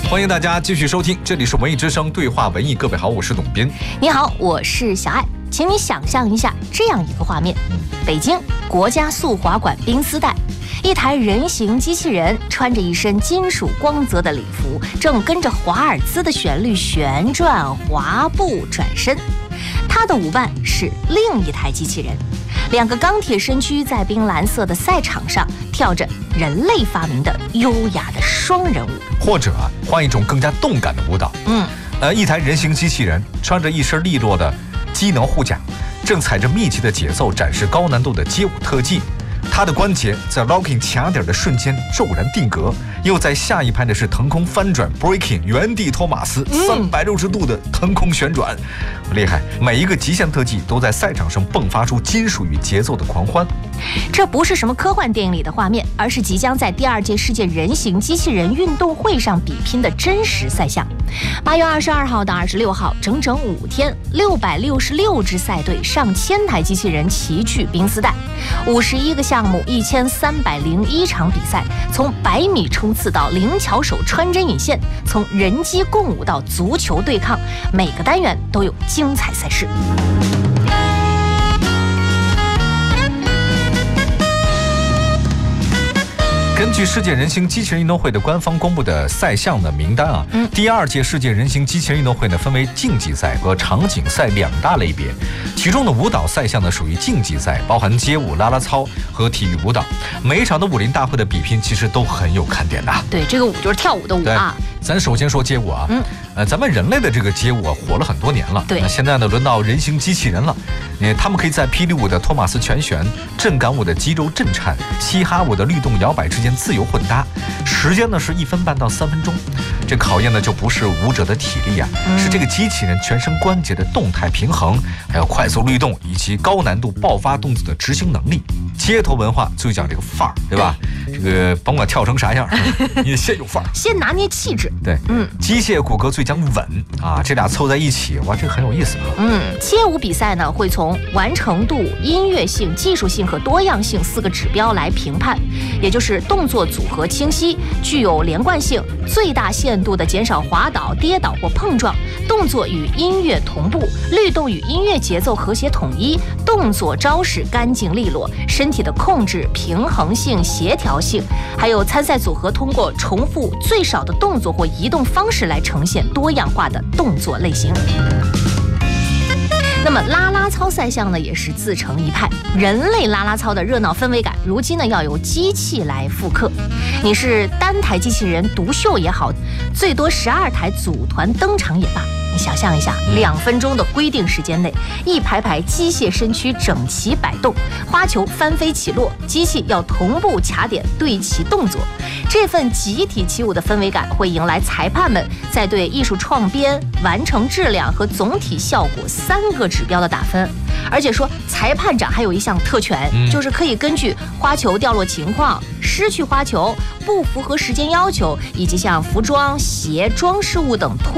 欢迎大家继续收听，这里是文艺之声对话文艺。各位好，我是董斌。 你好，我是小爱。请你想象一下这样一个画面：北京国家速滑馆冰丝带，一台人形机器人穿着一身金属光泽的礼服，正跟着华尔兹的旋律旋转、滑步、转身。它的舞伴是另一台机器人，两个钢铁身躯在冰蓝色的赛场上跳着人类发明的优雅的双人舞， 或者换一种更加动感的舞蹈。一台人形机器人穿着一身利落的机能护甲，正踩着密集的节奏展示高难度的街舞特技。它的关节在 locking 卡点的瞬间骤然定格，又在下一拍的是腾空翻转 breaking 原地托马斯360度的腾空旋转，厉害！每一个极限特技都在赛场上迸发出金属与节奏的狂欢。 这不是什么科幻电影里的画面，而是即将在第2届世界人形机器人运动会上比拼的真实赛项。8月22号到26号，整整5天，666支赛队，上千台机器人齐聚冰丝带，51个项目，1301场比赛，从100米冲刺到灵巧手穿针引线，从人机共舞到足球对抗，每个单元都有精彩赛事。 根据世界人形机器人运动会的官方公布的赛项的名单第2届世界人形机器人运动会呢，分为竞技赛和场景赛2大类别。其中的舞蹈赛项呢属于竞技赛，包含街舞、啦啦操和体育舞蹈。每一场的武林大会的比拼其实都很有看点的。 对，这个舞就是跳舞的舞啊。 咱首先说街舞咱们人类的这个街舞火了很多年了。 对， 那现在呢轮到人形机器人了。他们可以在霹雳舞的托马斯拳旋、震感舞的肌肉震颤、嘻哈舞的律动摇摆之间自由混搭，时间呢是1分半到3分钟。这考验呢就不是舞者的体力是这个机器人全身关节的动态平衡，还有快速律动以及高难度爆发动作的执行能力。街头文化就讲这个范儿，对吧？这个甭管跳成啥样，你先有范儿， 先拿捏气质。 对，机械骨骼最讲稳这俩凑在一起，哇，这个很有意思街舞比赛呢会从完成度、音乐性、技术性和多样性4个指标来评判，也就是动作组合清晰、具有连贯性、最大限度的减少滑倒、跌倒或碰撞、动作与音乐同步、律动与音乐节奏和谐统一、动作招式干净利落、身体的控制、平衡性、协调性，还有参赛组合通过重复最少的动作或移动方式来呈现多样化的动作类型。那么啦啦操赛项呢也是自成一派，人类啦啦操的热闹氛围感，如今呢要由机器来复刻。你是单台机器人独秀也好，最多12台组团登场也罢，你想象一下，2分钟的规定时间内，一排排机械身躯整齐摆动，花球翻飞起落，机器要同步卡点对齐动作。这份集体起舞的氛围感会迎来裁判们在对艺术创编、完成质量和总体效果3个指标的打分。而且说裁判长还有一项特权，就是可以根据花球掉落情况、失去花球、不符合时间要求，以及像服装、鞋、装饰物等